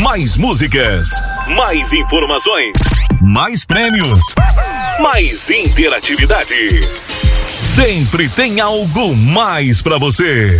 Mais músicas, mais informações, mais prêmios, mais interatividade. Sempre tem algo mais pra você.